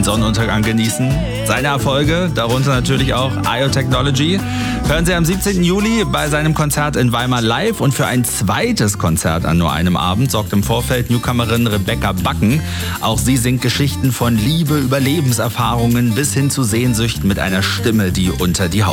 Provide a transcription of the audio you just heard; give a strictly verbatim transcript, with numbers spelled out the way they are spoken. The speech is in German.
den Sonnenuntergang genießen. Seine Erfolge, darunter natürlich auch I O Technology, hören Sie am siebzehnten Juli bei seinem Konzert in Weimar live. Und für ein zweites Konzert an nur einem Abend sorgt im Vorfeld Newcomerin Rebecca Backen. Auch sie singt Geschichten von Liebe über Lebenserfahrungen bis hin zu Sehnsüchten mit einer Stimme, die unter die Haut